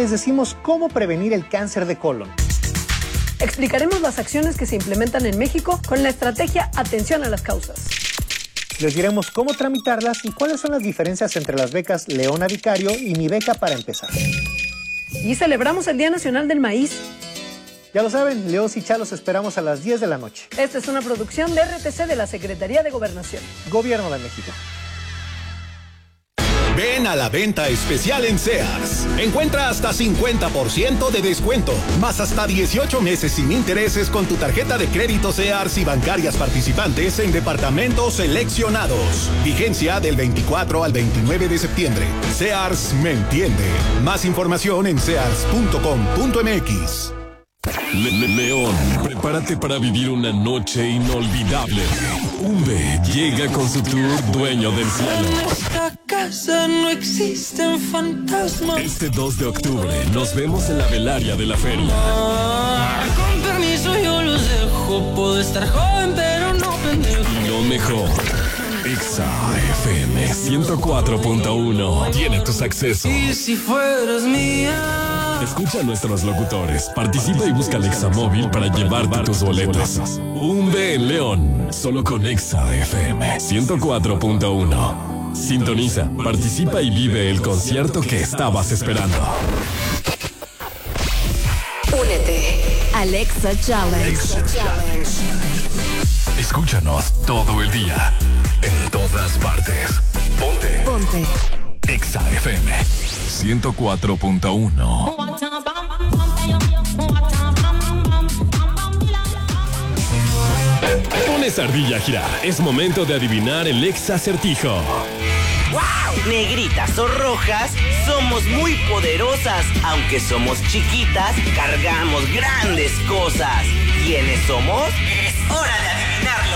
les decimos cómo prevenir el cáncer de colon. Explicaremos las acciones que se implementan en México con la estrategia Atención a las Causas. Les diremos cómo tramitarlas y cuáles son las diferencias entre las becas Leona Vicario y Mi Beca para Empezar. Y celebramos el Día Nacional del Maíz. Ya lo saben, Leos y Chalos esperamos a las 10 de la noche. Esta es una producción de RTC de la Secretaría de Gobernación. Gobierno de México. Ven a la venta especial en Sears. Encuentra hasta 50% de descuento, más hasta 18 meses sin intereses con tu tarjeta de crédito Sears y bancarias participantes en departamentos seleccionados. Vigencia del 24 al 29 de septiembre. Sears me entiende. Más información en sears.com.mx. León, prepárate para vivir una noche inolvidable. Umbe llega con su tour Dueño del Cielo. En esta casa no existen fantasmas. Este 2 de octubre nos vemos en la velaria de la feria. Con permiso yo los dejo. Puedo estar joven pero no pendejo. Y lo mejor, Exa FM 104.1 tiene tus accesos. Y si fueras mía. Escucha a nuestros locutores, participa y busca el Exa Móvil para llevarte tus boletos. Umbe en León, solo con Exa FM 104.1. Sintoniza, participa y vive el concierto que estabas esperando. Únete al Exa Challenge. Escúchanos todo el día, en todas partes. Ponte. Exa FM 104.1. Pones ardilla a girar. Es momento de adivinar el Exa acertijo. ¡Wow! Negritas o rojas, somos muy poderosas. Aunque somos chiquitas, cargamos grandes cosas. ¿Quiénes somos? Es hora de adivinarlo.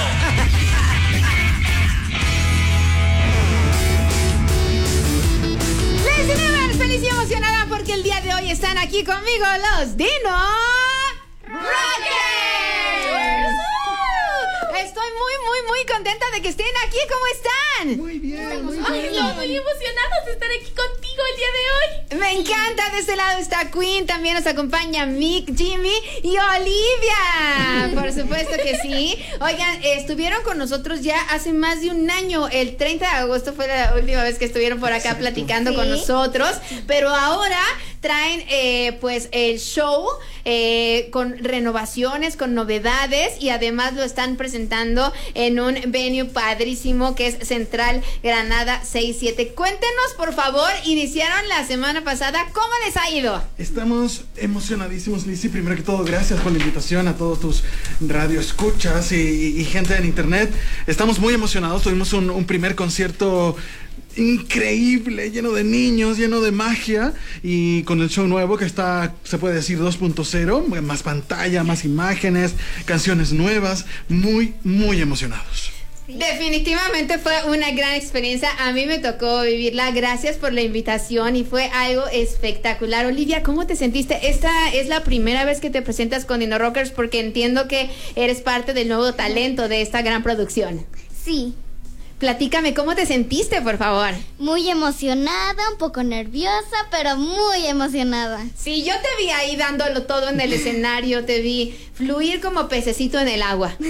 Feliz y emocionada porque el día de hoy están aquí conmigo los Dino Rockers. Estoy muy contenta de que estén aquí. ¿Cómo están? Muy bien, muy bien. Muy emocionados de estar aquí contigo el día de hoy. Me encanta. De este lado está Queen, también nos acompaña Mick, Jimmy y Olivia. Por supuesto que sí. Oigan, estuvieron con nosotros ya hace más de un año. El 30 de agosto fue la última vez que estuvieron por acá platicando con nosotros. Pero ahora traen pues el show con renovaciones, con novedades, y además lo están presentando en un venue padrísimo que es Central Granada 67. Cuéntenos, por favor, iniciaron la semana pasada, ¿cómo les ha ido? Estamos emocionadísimos, Lizzy. Primero que todo, gracias por la invitación a todos tus radioescuchas y gente en internet. Estamos muy emocionados. Tuvimos un primer concierto increíble, lleno de niños, lleno de magia, y con el show nuevo que está, se puede decir 2.0, más pantalla, más imágenes, canciones nuevas, muy emocionados. Definitivamente fue una gran experiencia. A mí me tocó vivirla. Gracias por la invitación y fue algo espectacular. Olivia, ¿cómo te sentiste? Esta es la primera vez que te presentas con Dino Rockers, porque entiendo que eres parte del nuevo talento de esta gran producción. Sí. Platícame, ¿cómo te sentiste, por favor? Muy emocionada, un poco nerviosa, pero muy emocionada. Sí, yo te vi ahí dándolo todo en el escenario, te vi fluir como pececito en el agua. Sí.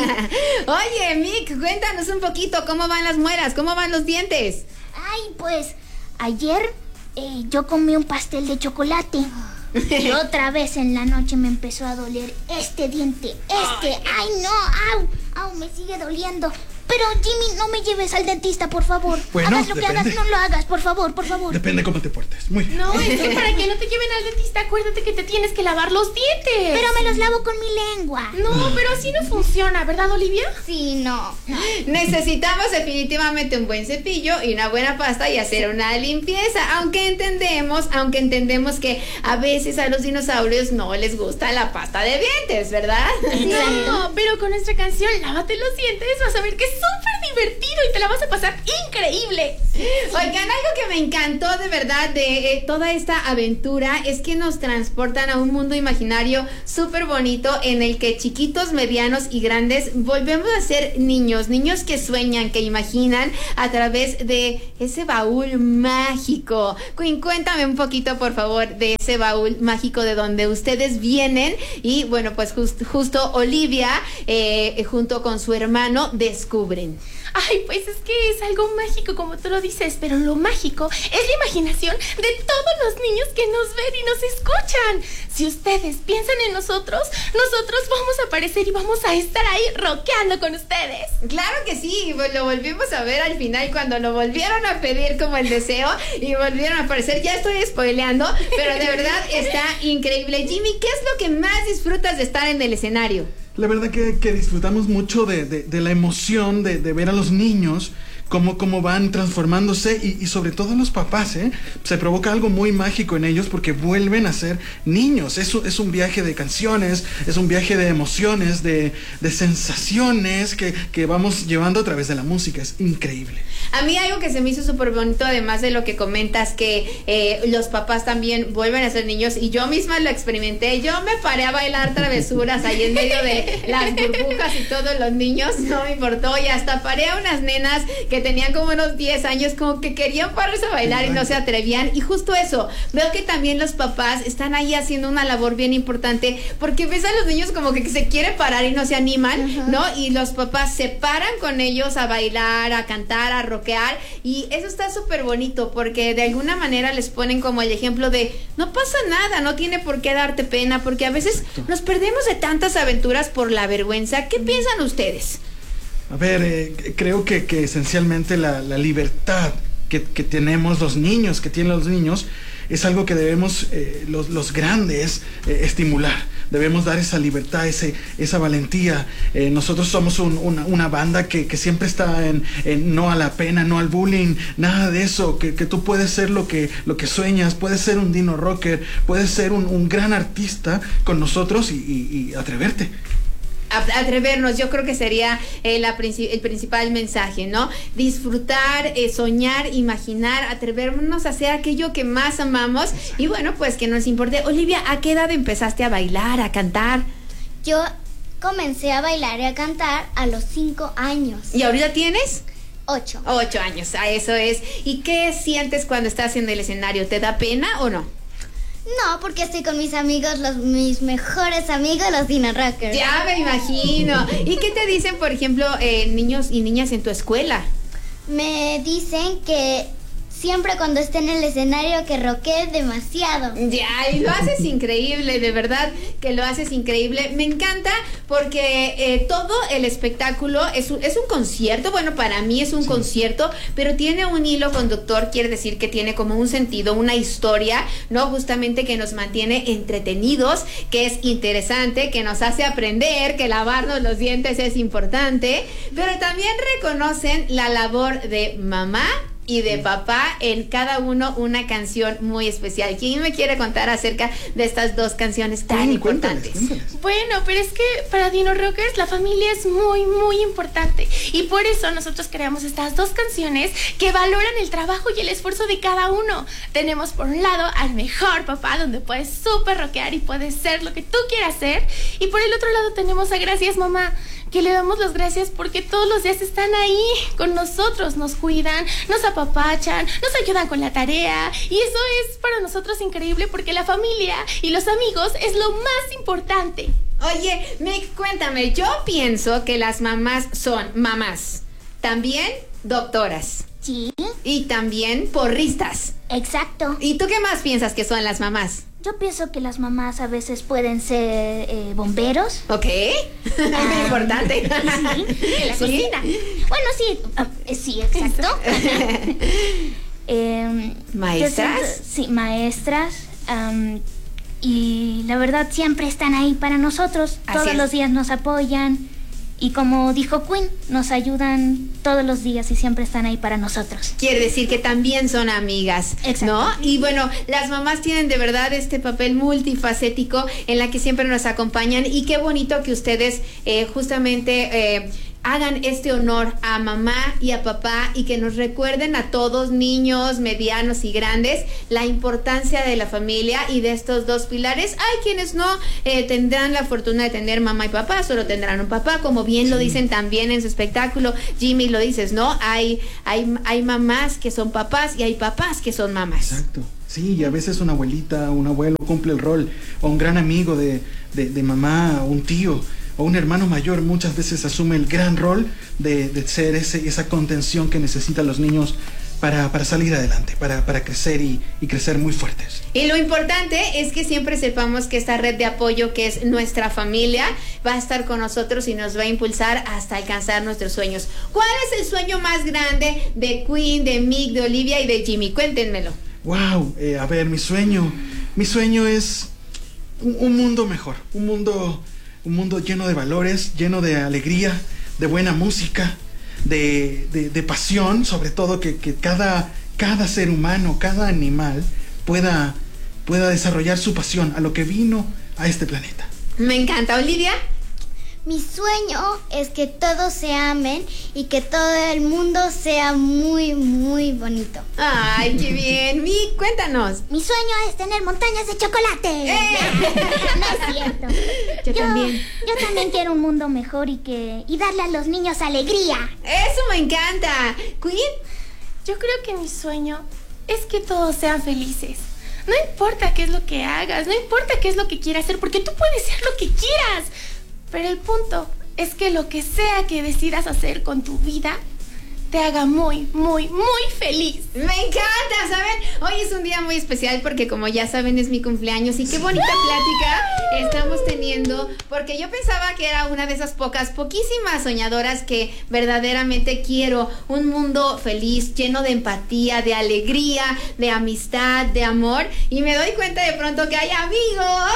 Oye, Mick, cuéntanos un poquito, ¿cómo van las muelas? ¿Cómo van los dientes? Ay, pues, ayer yo comí un pastel de chocolate. Y otra vez en la noche me empezó a doler este diente, Ay, no, au, me sigue doliendo. Pero Jimmy, no me lleves al dentista, por favor. Bueno, hagas lo que hagas, no lo hagas, por favor. Depende cómo te portes. Muy bien. No, es que para que no te lleven al dentista, acuérdate que te tienes que lavar los dientes. Pero me los lavo con mi lengua. No, pero así no funciona, ¿verdad, Olivia? Sí, no. Necesitamos definitivamente un buen cepillo y una buena pasta y hacer una limpieza. Aunque entendemos que a veces a los dinosaurios no les gusta la pasta de dientes, ¿verdad? No, pero con nuestra canción Lávate los dientes vas a ver que es súper divertido y te la vas a pasar increíble. Oigan, algo que me encantó de verdad de toda esta aventura es que nos transportan a un mundo imaginario súper bonito en el que chiquitos, medianos y grandes volvemos a ser niños que sueñan, que imaginan a través de ese baúl mágico. Queen, cuéntame un poquito, por favor, de ese baúl mágico de donde ustedes vienen. Y bueno, pues justo Olivia, junto con su hermano, descubren. Ay, pues es que es algo mágico, como tú lo dices, pero lo mágico es la imaginación de todos los niños que nos ven y nos escuchan. Si ustedes piensan en nosotros vamos a aparecer y vamos a estar ahí rockeando con ustedes. Claro que sí, lo volvimos a ver al final cuando lo volvieron a pedir como el deseo y volvieron a aparecer. Ya estoy spoileando, pero de verdad está increíble. Jimmy, ¿qué es lo que más disfrutas de estar en el escenario? La verdad que disfrutamos mucho de la emoción de ver a los niños cómo van transformándose y sobre todo los papás, se provoca algo muy mágico en ellos porque vuelven a ser niños. Es un viaje de canciones, es un viaje de emociones, de sensaciones que vamos llevando a través de la música. Es increíble. A mí algo que se me hizo súper bonito, además de lo que comentas, que los papás también vuelven a ser niños, y yo misma lo experimenté. Yo me paré a bailar travesuras ahí en medio de las burbujas y todos los niños, no me importó, y hasta paré a unas nenas que tenían como unos 10 años, como que querían pararse a bailar y no se atrevían. Y justo eso, veo que también los papás están ahí haciendo una labor bien importante, porque ves a los niños como que se quieren parar y no se animan, ¿no? Y los papás se paran con ellos a bailar, a cantar, a rockear, y eso está súper bonito, porque de alguna manera les ponen como el ejemplo de no pasa nada, no tiene por qué darte pena, porque a veces nos perdemos de tantas aventuras por la vergüenza. ¿Qué piensan ustedes? A ver, creo que esencialmente la libertad que tenemos los niños, que tienen los niños, es algo que debemos los grandes estimular. Debemos dar esa libertad, esa valentía. Nosotros somos una banda que siempre está en no a la pena, no al bullying, nada de eso, que tú puedes ser lo que sueñas, puedes ser un Dino Rocker, puedes ser un gran artista con nosotros y atreverte. Atrevernos, yo creo que sería el principal mensaje, ¿no? Disfrutar, soñar, imaginar, atrevernos a hacer aquello que más amamos. Y bueno, pues que nos importe. Olivia, ¿a qué edad empezaste a bailar, a cantar? Yo comencé a bailar y a cantar a los 5 años. ¿Y ahorita tienes? 8. 8 años, eso es. ¿Y qué sientes cuando estás en el escenario? ¿Te da pena o no? No, porque estoy con mis amigos, mis mejores amigos, los Dino Rockers. Ya me imagino. ¿Y qué te dicen, por ejemplo, niños y niñas en tu escuela? Me dicen que siempre cuando esté en el escenario que roquee demasiado. Ya, y lo haces increíble, de verdad que lo haces increíble. Me encanta porque todo el espectáculo es un concierto. Bueno, para mí es un concierto, pero tiene un hilo conductor, quiere decir que tiene como un sentido, una historia, ¿no? Justamente que nos mantiene entretenidos, que es interesante, que nos hace aprender, que lavarnos los dientes es importante, pero también reconocen la labor de mamá y de papá en cada uno una canción muy especial. ¿Quién me quiere contar acerca de estas dos canciones tan importantes? Cuéntales. Bueno, pero es que para Dino Rockers la familia es muy, muy importante. Y por eso nosotros creamos estas dos canciones que valoran el trabajo y el esfuerzo de cada uno. Tenemos por un lado al mejor papá, donde puedes súper rockear y puedes ser lo que tú quieras ser. Y por el otro lado tenemos a Gracias Mamá, que le damos las gracias porque todos los días están ahí con nosotros, nos cuidan, nos apapachan, nos ayudan con la tarea, y eso es para nosotros increíble porque la familia y los amigos es lo más importante. Oye, Mick, cuéntame, yo pienso que las mamás son mamás, también doctoras. Sí. Y también porristas. Exacto. ¿Y tú qué más piensas que son las mamás? Yo pienso que las mamás a veces pueden ser bomberos. Ok. Muy importante. Sí, en la cocina. Bueno, sí, exacto. ¿Maestras? Sí, maestras. Y la verdad siempre están ahí para nosotros. Todos los días nos apoyan. Y como dijo Queen, nos ayudan todos los días y siempre están ahí para nosotros. Quiere decir que también son amigas, ¿no? Y bueno, las mamás tienen de verdad este papel multifacético en la que siempre nos acompañan, y qué bonito que ustedes justamente hagan este honor a mamá y a papá y que nos recuerden a todos, niños, medianos y grandes, la importancia de la familia y de estos dos pilares. Hay quienes no tendrán la fortuna de tener mamá y papá, solo tendrán un papá, como bien lo dicen también en su espectáculo. Jimmy, lo dices, ¿no? Hay mamás que son papás y hay papás que son mamás. Exacto. Sí, y a veces una abuelita, un abuelo cumple el rol, o un gran amigo de mamá, o un tío, o un hermano mayor, muchas veces asume el gran rol de ser esa contención que necesitan los niños para salir adelante, para crecer y crecer muy fuertes. Y lo importante es que siempre sepamos que esta red de apoyo que es nuestra familia va a estar con nosotros y nos va a impulsar hasta alcanzar nuestros sueños. ¿Cuál es el sueño más grande de Queen, de Mick, de Olivia y de Jimmy? Cuéntenmelo. Wow, a ver, mi sueño es un mundo mejor, un mundo lleno de valores, lleno de alegría, de buena música, de pasión, sobre todo que cada ser humano, cada animal pueda desarrollar su pasión a lo que vino a este planeta. Me encanta. ¿Olivia? Mi sueño es que todos se amen y que todo el mundo sea muy, muy bonito. Ay, qué bien. Mick, cuéntanos. Mi sueño es tener montañas de chocolate. No es cierto. Yo también quiero un mundo mejor y darle a los niños alegría. Eso me encanta. ¿Queen? Yo creo que mi sueño es que todos sean felices. No importa qué es lo que hagas, no importa qué es lo que quieras hacer, porque tú puedes ser lo que quieras. Pero el punto es que lo que sea que decidas hacer con tu vida te haga muy, muy, muy feliz. Me encanta, ¿saben? Hoy es un día muy especial porque, como ya saben, es mi cumpleaños y qué bonita plática estamos teniendo, porque yo pensaba que era una de esas poquísimas soñadoras que verdaderamente quiero un mundo feliz, lleno de empatía, de alegría, de amistad, de amor, y me doy cuenta de pronto que hay amigos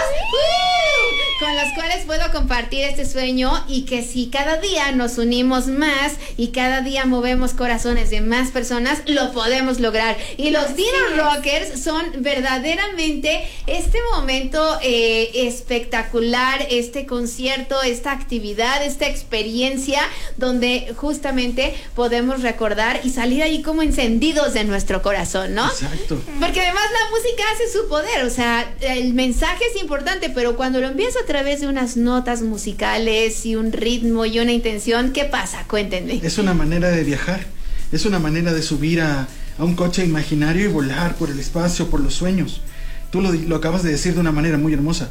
con los cuales puedo compartir este sueño, y que si cada día nos unimos más y cada día movemos corazones de más personas, lo podemos lograr. Y los Dino Rockers son verdaderamente este momento espectacular, este concierto, esta actividad, esta experiencia donde justamente podemos recordar y salir ahí como encendidos de nuestro corazón, ¿no? Exacto. Porque además la música hace su poder, o sea, el mensaje es importante, pero cuando lo envías a través de unas notas musicales y un ritmo y una intención, ¿qué pasa? Cuéntenme. Es una manera de viajar. Es una manera de subir a un coche imaginario y volar por el espacio, por los sueños. Tú lo acabas de decir de una manera muy hermosa.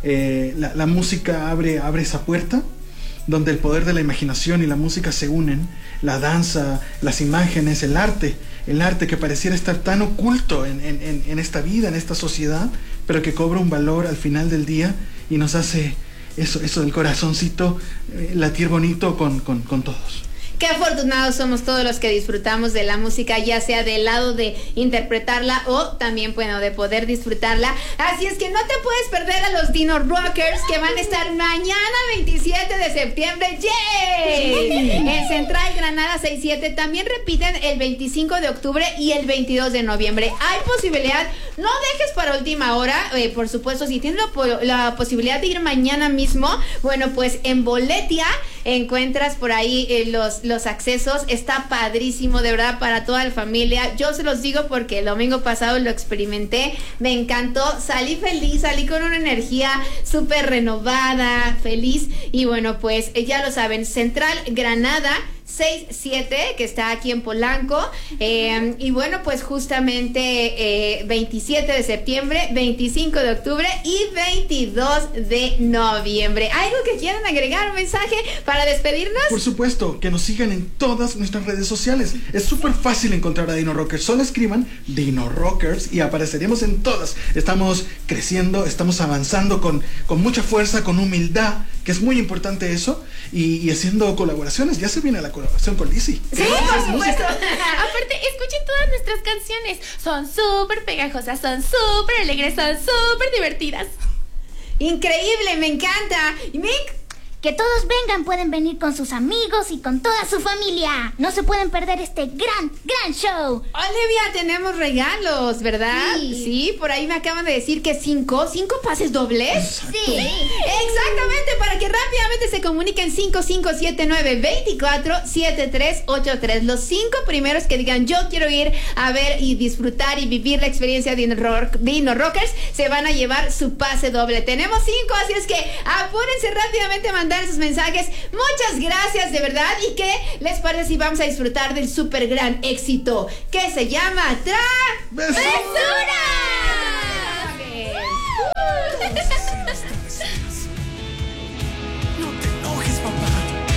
La música abre esa puerta donde el poder de la imaginación y la música se unen. La danza, las imágenes, el arte que pareciera estar tan oculto en esta vida, en esta sociedad, pero que cobra un valor al final del día y nos hace eso del corazoncito latir bonito con todos. Qué afortunados somos todos los que disfrutamos de la música, ya sea del lado de interpretarla o también, bueno, de poder disfrutarla. Así es que no te puedes perder a los Dino Rockers, que van a estar mañana 27 de septiembre. ¡Yay! En Central Granada 67. También repiten el 25 de octubre y el 22 de noviembre. Hay posibilidad, no dejes para última hora, por supuesto, si tienes la posibilidad de ir mañana mismo, bueno, pues en Boletia encuentras por ahí los accesos. Está padrísimo, de verdad, para toda la familia. Yo se los digo porque el domingo pasado lo experimenté, me encantó, salí feliz, salí con una energía súper renovada, feliz. Y bueno, pues ya lo saben, Central Granada 67, que está aquí en Polanco, y bueno, pues justamente 27 de septiembre, 25 de octubre y 22 de noviembre. ¿Algo que quieran agregar, un mensaje para despedirnos? Por supuesto, que nos sigan en todas nuestras redes sociales. Es súper fácil encontrar a Dino Rockers. Solo escriban Dino Rockers y apareceremos en todas. Estamos creciendo, estamos avanzando con mucha fuerza, con humildad, que es muy importante eso, y haciendo colaboraciones. Ya se viene la colaboración con Lizzy. Sí, por supuesto. Aparte, escuchen todas nuestras canciones. Son súper pegajosas, son súper alegres, son súper divertidas. Increíble, me encanta. ¿Y Mick? Que todos vengan, pueden venir con sus amigos y con toda su familia. No se pueden perder este gran show. Olivia, tenemos regalos, ¿verdad? Sí, por ahí me acaban de decir que 5 pases dobles. Sí. Exactamente, para que rápidamente se comuniquen 5579-247383. Los 5 primeros que digan yo quiero ir a ver y disfrutar y vivir la experiencia de Dino Rockers se van a llevar su pase doble. Tenemos 5, así es que apúrense rápidamente a mandar sus mensajes. Muchas gracias, de verdad. ¿Y qué les parece si vamos a disfrutar del súper gran éxito que se llama ¡Travesura!